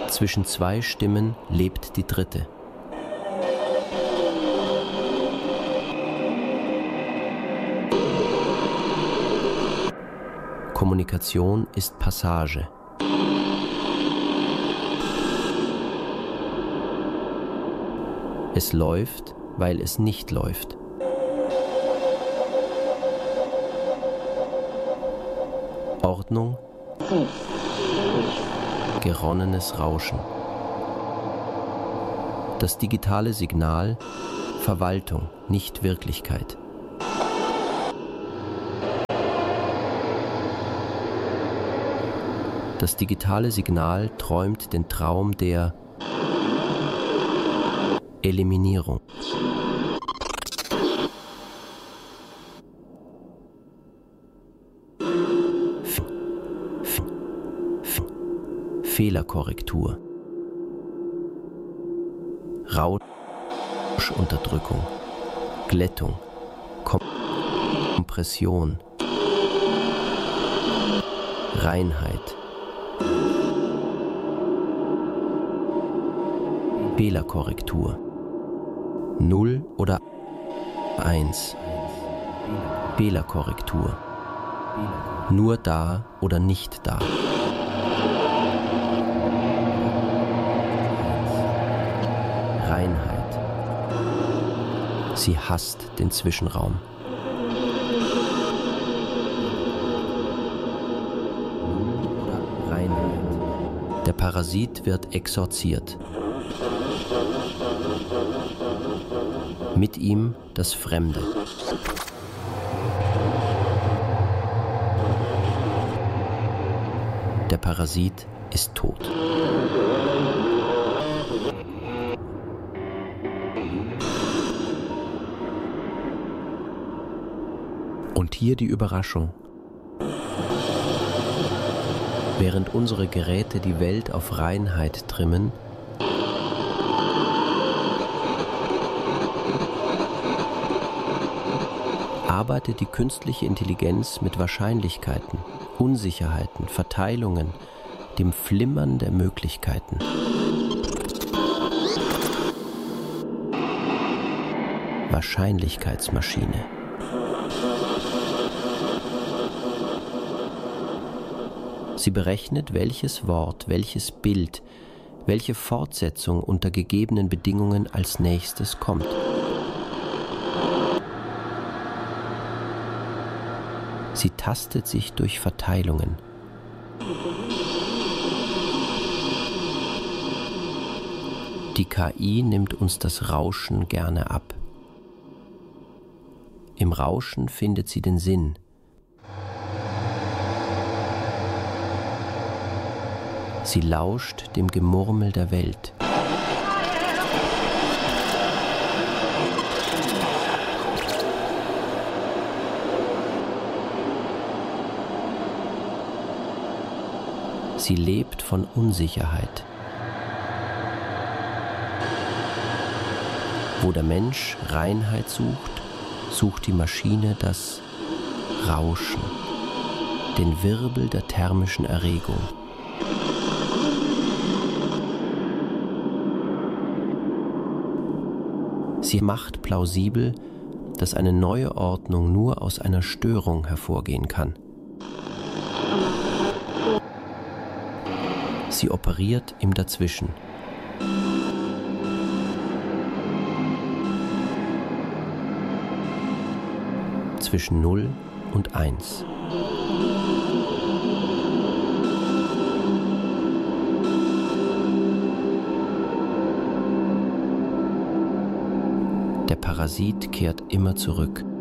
Zwischen zwei Stimmen lebt die dritte. Kommunikation ist Passage. Es läuft, weil es nicht läuft. Ordnung, geronnenes Rauschen. Das digitale Signal, Verwaltung, nicht Wirklichkeit. Das digitale Signal träumt den Traum der Eliminierung. Fehlerkorrektur. Rauschunterdrückung. Glättung. Kompression. Reinheit. Fehlerkorrektur. 0 oder 1. Fehlerkorrektur. Nur da oder nicht da. Reinheit. Sie hasst den Zwischenraum. Reinheit. Der Parasit wird exorziert. Mit ihm das Fremde. Der Parasit ist tot. Und hier die Überraschung. Während unsere Geräte die Welt auf Reinheit trimmen, arbeitet die künstliche Intelligenz mit Wahrscheinlichkeiten, Unsicherheiten, Verteilungen, dem Flimmern der Möglichkeiten. Wahrscheinlichkeitsmaschine. Sie berechnet, welches Wort, welches Bild, welche Fortsetzung unter gegebenen Bedingungen als nächstes kommt. Sie tastet sich durch Verteilungen. Die KI nimmt uns das Rauschen gerne ab. Im Rauschen findet sie den Sinn. Sie lauscht dem Gemurmel der Welt. Sie lebt von Unsicherheit. Wo der Mensch Reinheit sucht, sucht die Maschine das Rauschen, den Wirbel der thermischen Erregung. Sie macht plausibel, dass eine neue Ordnung nur aus einer Störung hervorgehen kann. Sie operiert im Dazwischen. Zwischen 0 und 1. Der Parasit kehrt immer zurück.